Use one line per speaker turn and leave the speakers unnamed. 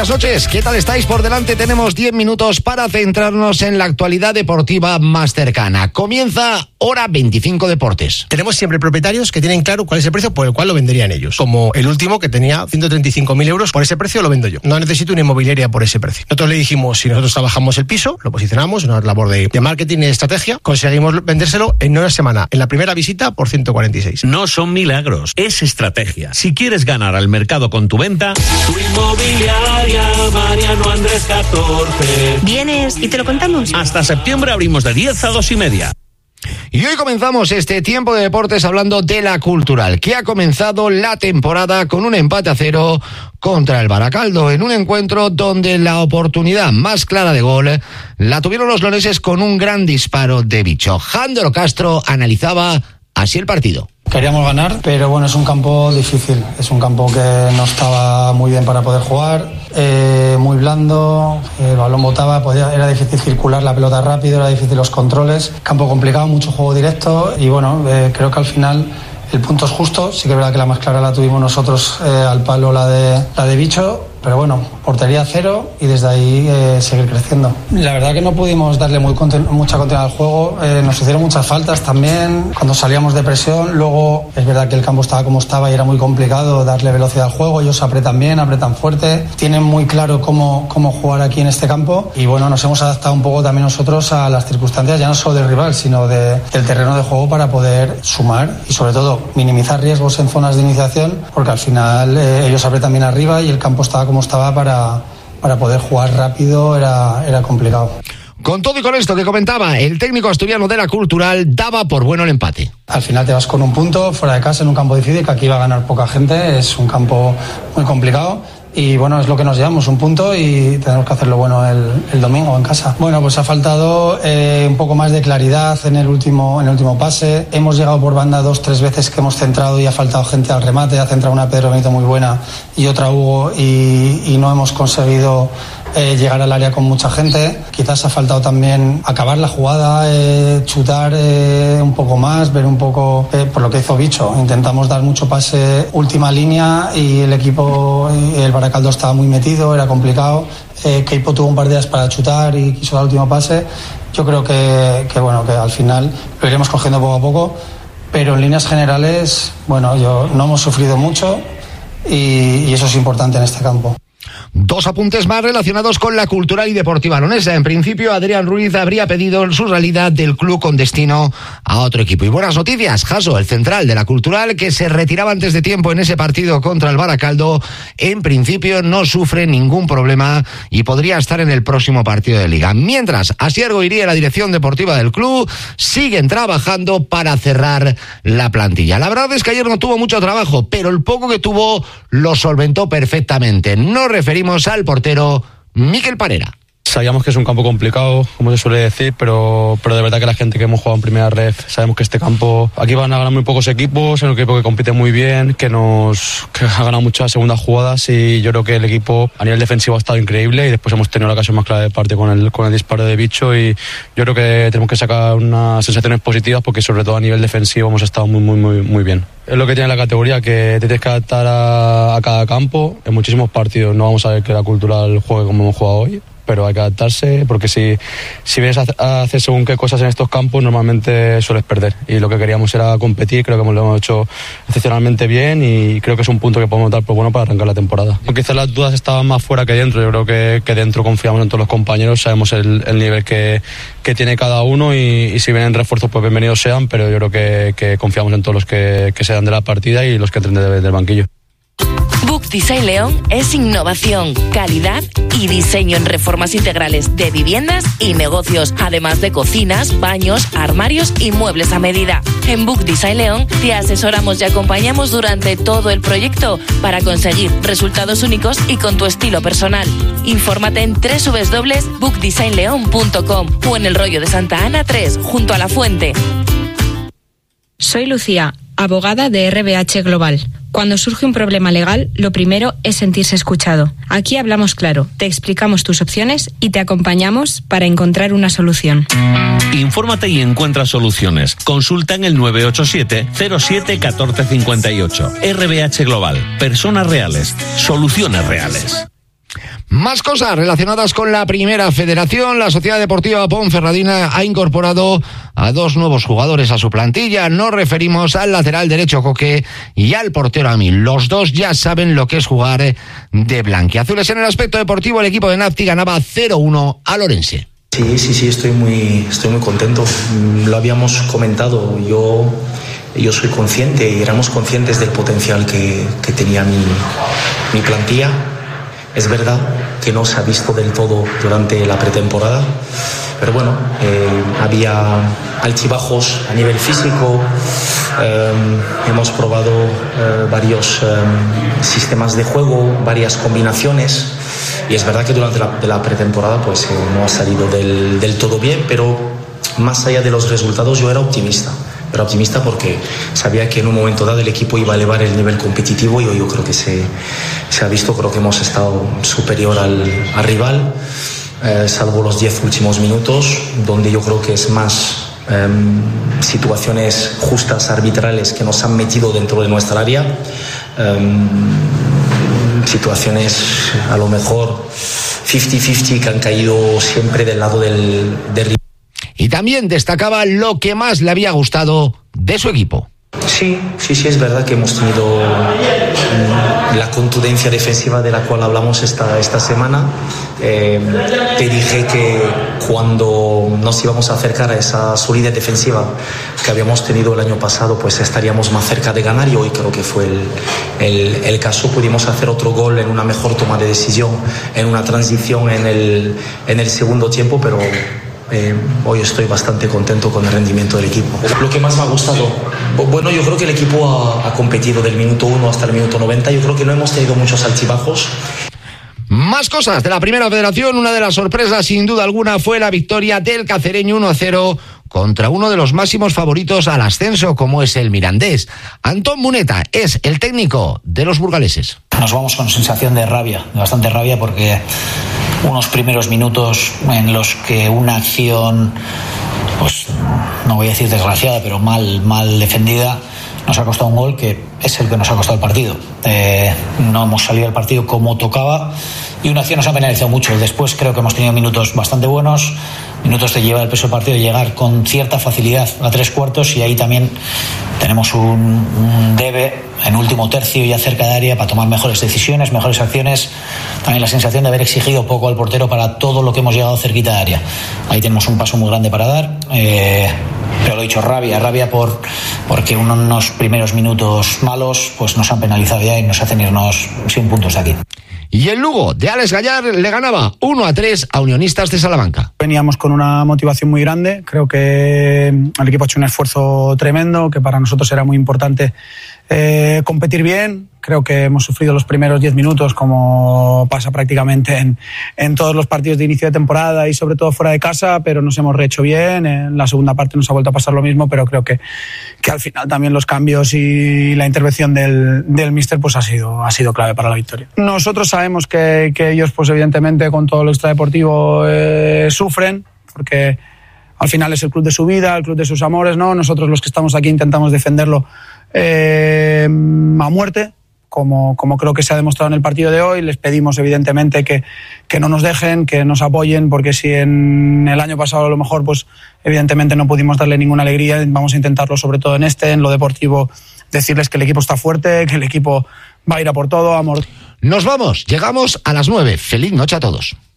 buenas noches. ¿Qué tal estáis? Por delante tenemos 10 minutos para centrarnos en la actualidad deportiva más cercana. Comienza Hora 25 Deportes.
Tenemos siempre propietarios que tienen claro cuál es el precio por el cual lo venderían ellos. Como el último que tenía 135.000 euros, por ese precio lo vendo yo. No necesito una inmobiliaria por ese precio. Nosotros le dijimos, si nosotros trabajamos el piso, lo posicionamos, una labor de marketing y de estrategia, conseguimos vendérselo en una semana, en la primera visita, por 146.
No son milagros, es estrategia. Si quieres ganar al mercado con tu venta, tu inmobiliaria Mariano Andrés 14.
¿Vienes y te lo contamos?
Hasta septiembre abrimos de 10 a 2:30.
Y hoy comenzamos este tiempo de deportes hablando de la Cultural, que ha comenzado la temporada con un empate a 0 contra el Baracaldo, en un encuentro donde la oportunidad más clara de gol la tuvieron los leoneses con un gran disparo de Bicho. Jandro Castro analizaba así el partido.
Queríamos ganar, pero bueno, es un campo difícil, es un campo que no estaba muy bien para poder jugar, muy blando, el balón botaba, era difícil circular la pelota rápido, era difícil los controles, campo complicado, mucho juego directo y bueno, creo que al final el punto es justo. Sí que es verdad que la más clara la tuvimos nosotros al palo, la de Bicho, pero bueno, portería 0 y desde ahí seguir creciendo. La verdad que no pudimos darle mucha continuidad al juego, nos hicieron muchas faltas también cuando salíamos de presión. Luego es verdad que el campo estaba como estaba y era muy complicado darle velocidad al juego. Ellos apretan bien, apretan fuerte, tienen muy claro cómo jugar aquí en este campo y bueno, nos hemos adaptado un poco también nosotros a las circunstancias, ya no solo del rival, sino del terreno de juego, para poder sumar y sobre todo minimizar riesgos en zonas de iniciación, porque al final ellos apretan bien arriba y el campo estaba como estaba para poder jugar rápido, era complicado.
Con todo y con esto que comentaba, el técnico asturiano de la Cultural daba por bueno el empate.
Al final te vas con un punto fuera de casa en un campo difícil, que aquí va a ganar poca gente, es un campo muy complicado. Y bueno, es lo que nos llevamos, un punto, y tenemos que hacerlo bueno el domingo en casa. Bueno, pues ha faltado un poco más de claridad en el último pase. Hemos llegado por banda 2-3 veces que hemos centrado y ha faltado gente al remate. Ha centrado una Pedro Benito muy buena y otra Hugo y no hemos conseguido llegar al área con mucha gente. Quizás ha faltado también acabar la jugada, chutar un poco más, ver un poco por lo que hizo Bicho. Intentamos dar mucho pase última línea y el equipo, el Baracaldo estaba muy metido, era complicado. Keipo tuvo un par de días para chutar y quiso dar el último pase. Yo creo que bueno, que al final lo iremos cogiendo poco a poco, pero en líneas generales, bueno, no hemos sufrido mucho y eso es importante en este campo.
Dos apuntes más relacionados con la Cultural y Deportiva leonesa. En principio, Adrián Ruiz habría pedido su salida del club con destino a otro equipo. Y buenas noticias, Jaso, el central de la Cultural, que se retiraba antes de tiempo en ese partido contra el Baracaldo, en principio no sufre ningún problema y podría estar en el próximo partido de Liga. Mientras, Asier Goiría y la dirección deportiva del club siguen trabajando para cerrar la plantilla. La verdad es que ayer no tuvo mucho trabajo, pero el poco que tuvo lo solventó perfectamente. Nos referimos al portero Miquel Parera.
Sabíamos que es un campo complicado, como se suele decir, pero de verdad que la gente que hemos jugado en primera red sabemos que este campo, aquí van a ganar muy pocos equipos, es un equipo que compite muy bien, que ha ganado muchas segundas jugadas, y yo creo que el equipo a nivel defensivo ha estado increíble, y después hemos tenido la ocasión más clara del partido con el disparo de Bicho, y yo creo que tenemos que sacar unas sensaciones positivas, porque sobre todo a nivel defensivo hemos estado muy bien. Es lo que tiene la categoría, que te tienes que adaptar a cada campo. En muchísimos partidos no vamos a ver que la Cultural juegue como hemos jugado hoy, pero hay que adaptarse, porque si vienes a hacer según qué cosas en estos campos, normalmente sueles perder, y lo que queríamos era competir. Creo que lo hemos hecho excepcionalmente bien y creo que es un punto que podemos dar por bueno para arrancar la temporada. Quizás las dudas estaban más fuera que dentro. Yo creo que dentro confiamos en todos los compañeros, sabemos el nivel que tiene cada uno, y si vienen refuerzos, pues bienvenidos sean, pero yo creo que confiamos en todos los que se dan de la partida y los que entren del banquillo.
Book Design León es innovación, calidad y diseño en reformas integrales de viviendas y negocios, además de cocinas, baños, armarios y muebles a medida. En Book Design León te asesoramos y acompañamos durante todo el proyecto para conseguir resultados únicos y con tu estilo personal. Infórmate en www.bookdesignleon.com o en el Rollo de Santa Ana 3, junto a La Fuente.
Soy Lucía, abogada de RBH Global. Cuando surge un problema legal, lo primero es sentirse escuchado. Aquí hablamos claro, te explicamos tus opciones y te acompañamos para encontrar una solución.
Infórmate y encuentra soluciones. Consulta en el 987 07 14 58. RBH Global. Personas reales. Soluciones reales.
Más cosas relacionadas con la Primera Federación. La Sociedad Deportiva Ponferradina ha incorporado a 2 nuevos jugadores a su plantilla. Nos referimos al lateral derecho Coque y al portero Amil. Los dos ya saben lo que es jugar de blanquiazules. En el aspecto deportivo, el equipo de Nafti ganaba 0-1 a Orense.
Sí, estoy muy contento. Lo habíamos comentado. Yo soy consciente y éramos conscientes del potencial que tenía mi plantilla. Es verdad que no se ha visto del todo durante la pretemporada, pero bueno, había altibajos a nivel físico. Hemos probado varios sistemas de juego, varias combinaciones, y es verdad que durante la pretemporada pues no ha salido del todo bien, pero más allá de los resultados yo era optimista porque sabía que en un momento dado el equipo iba a elevar el nivel competitivo, y yo creo que se ha visto. Creo que hemos estado superior al rival, salvo los 10 últimos minutos, donde yo creo que es más situaciones justas, arbitrales, que nos han metido dentro de nuestra área, situaciones a lo mejor 50-50 que han caído siempre del lado del rival.
Y también destacaba lo que más le había gustado de su equipo.
Sí, es verdad que hemos tenido la contundencia defensiva de la cual hablamos esta semana. Te dije que cuando nos íbamos a acercar a esa solidez defensiva que habíamos tenido el año pasado, pues estaríamos más cerca de ganar, y hoy creo que fue el caso. Pudimos hacer otro gol en una mejor toma de decisión, en una transición en el segundo tiempo, pero hoy estoy bastante contento con el rendimiento del equipo. Lo que más me ha gustado, bueno, yo creo que el equipo ha competido del minuto 1 hasta el minuto 90. Yo creo que no hemos tenido muchos altibajos.
Más cosas de la Primera Federación. Una de las sorpresas, sin duda alguna, fue la victoria del Cacereño 1-0 contra uno de los máximos favoritos al ascenso, como es el Mirandés. Antón Muneta es el técnico de los burgaleses.
Nos vamos con sensación de rabia, de bastante rabia, porque unos primeros minutos en los que una acción, pues no voy a decir desgraciada, pero mal defendida, nos ha costado un gol que es el que nos ha costado el partido. No hemos salido al partido como tocaba, y una acción nos ha penalizado mucho. Después creo que hemos tenido minutos bastante buenos, minutos de llevar el peso del partido, de llegar con cierta facilidad a 3/4, y ahí también tenemos un debe en último tercio, ya cerca de área, para tomar mejores decisiones, mejores acciones. También la sensación de haber exigido poco al portero para todo lo que hemos llegado cerquita de área. Ahí tenemos un paso muy grande para dar, pero lo he dicho, rabia porque unos primeros minutos malos pues nos han penalizado ya y nos hacen irnos sin puntos de aquí.
Y el Lugo de Alex Gallar le ganaba 1-3 a Unionistas de Salamanca.
Veníamos con una motivación muy grande. Creo que el equipo ha hecho un esfuerzo tremendo, que para nosotros era muy importante competir bien. Creo que hemos sufrido los primeros 10 minutos, como pasa prácticamente en todos los partidos de inicio de temporada, y sobre todo fuera de casa, pero nos hemos rehecho bien. En la segunda parte nos ha vuelto a pasar lo mismo, pero creo que al final también los cambios y la intervención del míster pues ha sido clave para la victoria. Nosotros sabemos que ellos, pues evidentemente, con todo lo extradeportivo sufren, porque al final es el club de su vida, el club de sus amores, ¿no? Nosotros, los que estamos aquí, intentamos defenderlo a muerte, como creo que se ha demostrado en el partido de hoy. Les pedimos evidentemente que no nos dejen, que nos apoyen, porque si en el año pasado a lo mejor pues evidentemente no pudimos darle ninguna alegría, vamos a intentarlo sobre todo en lo deportivo, decirles que el equipo está fuerte, que el equipo va a ir a por todo, amor.
Nos vamos, llegamos a las 9. Feliz noche a todos.